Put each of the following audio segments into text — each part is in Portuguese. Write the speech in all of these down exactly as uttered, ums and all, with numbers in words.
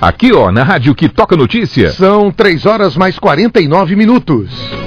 Aqui, ó, na rádio que toca notícia. São três horas mais quarenta e nove minutos.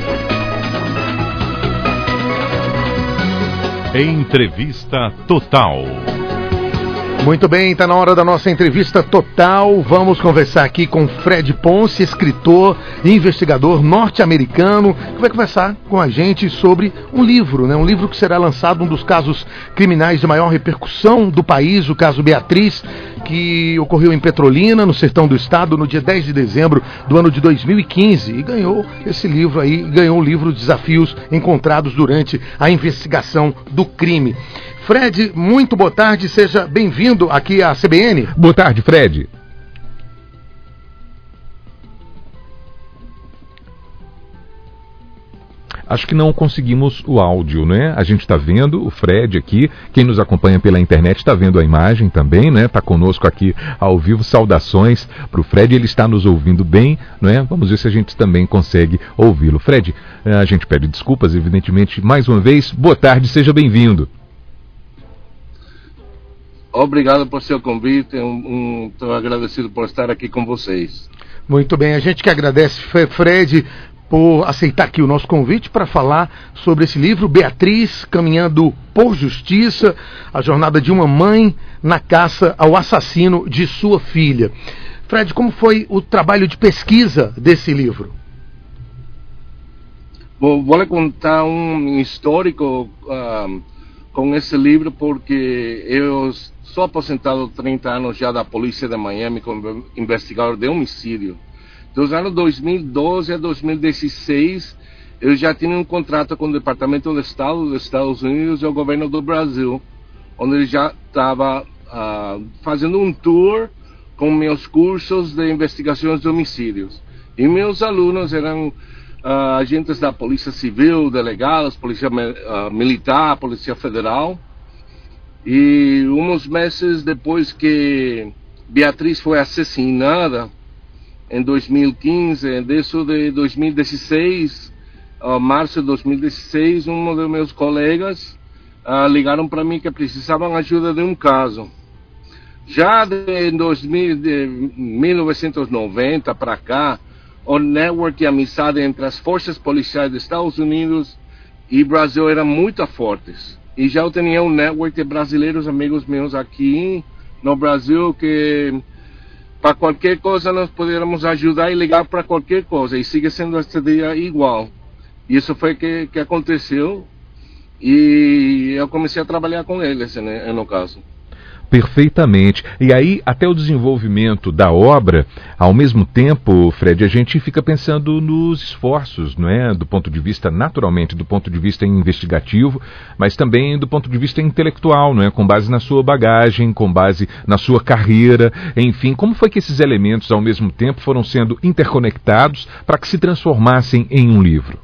Entrevista Total. Muito bem, está na hora da nossa entrevista total. Vamos conversar aqui com Fred Ponce, escritor e investigador norte-americano, que vai conversar com a gente sobre um livro, né? Um livro que será lançado, um dos casos criminais de maior repercussão do país, o caso Beatriz, que ocorreu em Petrolina, no sertão do estado, no dia dez de dezembro do ano de dois mil e quinze, e ganhou esse livro aí, ganhou o livro Desafios Encontrados durante a Investigação do Crime. Fred, muito boa tarde, seja bem-vindo aqui à C B N. Boa tarde, Fred. Acho que não conseguimos o áudio, né? A gente está vendo o Fred aqui, quem nos acompanha pela internet está vendo a imagem também, né? Está conosco aqui ao vivo, saudações para o Fred, ele está nos ouvindo bem, né? Vamos ver se a gente também consegue ouvi-lo. Fred, a gente pede desculpas, evidentemente, mais uma vez, boa tarde, seja bem-vindo. Obrigado por seu convite, estou um, um, agradecido por estar aqui com vocês. Muito bem, a gente que agradece, Fred, por aceitar aqui o nosso convite para falar sobre esse livro, Beatriz, Caminhando por Justiça, a jornada de uma mãe na caça ao assassino de sua filha. Fred, como foi o trabalho de pesquisa desse livro? Bom, vou contar um histórico uh, com esse livro, porque eu sou aposentado há trinta anos já da polícia de Miami como investigador de homicídio. Dos anos dois mil e doze a dois mil e dezesseis, eu já tinha um contrato com o Departamento de Estado dos Estados Unidos e o governo do Brasil, onde eu já estava uh, fazendo um tour com meus cursos de investigações de homicídios. E meus alunos eram uh, agentes da Polícia Civil, delegados, Polícia uh, Militar, Polícia Federal. E uns meses depois que Beatriz foi assassinada, em dois mil e quinze, desde de dois mil e dezesseis, uh, março de dois mil e dezesseis, um dos meus colegas uh, ligaram para mim que precisavam ajuda de um caso. Já de, dois mil, de mil novecentos e noventa para cá, o network de amizade entre as forças policiais dos Estados Unidos e Brasil eram muito fortes. E já eu tinha um network de brasileiros, amigos meus aqui no Brasil, que para qualquer coisa nós poderíamos ajudar e ligar para qualquer coisa. E sigue sendo este dia igual. E isso foi que, que aconteceu. E eu comecei a trabalhar com eles, né, no caso. Perfeitamente. E aí, até o desenvolvimento da obra, ao mesmo tempo, Fred, a gente fica pensando nos esforços, não é? Do ponto de vista, naturalmente, do ponto de vista investigativo, mas também do ponto de vista intelectual, não é? Com base na sua bagagem, com base na sua carreira, enfim. Como foi que esses elementos, ao mesmo tempo, foram sendo interconectados para que se transformassem em um livro?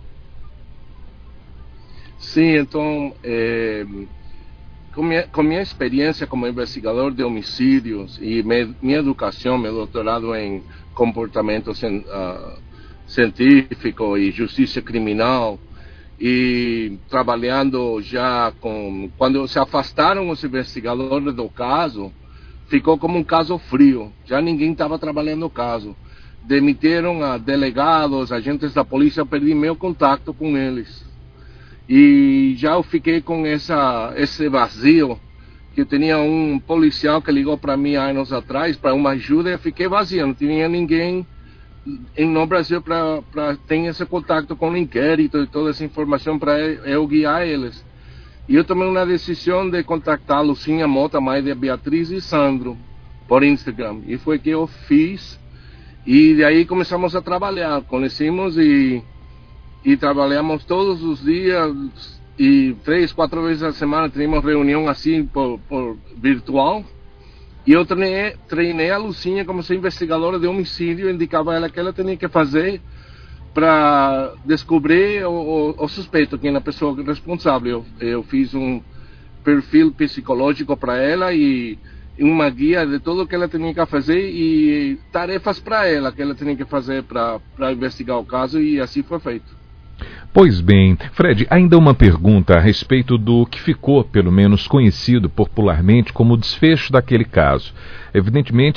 Sim, então... É... Com minha, com minha experiência como investigador de homicídios e me, minha educação, meu doutorado em comportamento cien, uh, científico e justiça criminal, e trabalhando já com... Quando se afastaram os investigadores do caso, ficou como um caso frio, já ninguém estava trabalhando o caso. Demitiram a delegados, agentes da polícia, eu perdi meu contato com eles. E já eu fiquei com essa, esse vazio, que eu tinha um policial que ligou para mim há anos atrás para uma ajuda, e eu fiquei vazio, não tinha ninguém em, no Brasil para ter esse contato com o inquérito e toda essa informação para eu guiar eles. E eu tomei uma decisão de contactar a Lucinha Mota, mãe de Beatriz e Sandro, por Instagram, e foi que eu fiz, e daí começamos a trabalhar, conhecemos e... E trabalhamos todos os dias, e três, quatro vezes a semana tínhamos reunião assim por, por virtual. E eu treinei, treinei a Lucinha como ser investigadora de homicídio, indicava ela que ela tinha que fazer para descobrir o, o, o suspeito, quem é a pessoa responsável. Eu, eu fiz um perfil psicológico para ela e uma guia de tudo o que ela tinha que fazer e tarefas para ela que ela tinha que fazer para investigar o caso, e assim foi feito. Pois bem, Fred, ainda uma pergunta a respeito do que ficou, pelo menos, conhecido popularmente como o desfecho daquele caso. Evidentemente,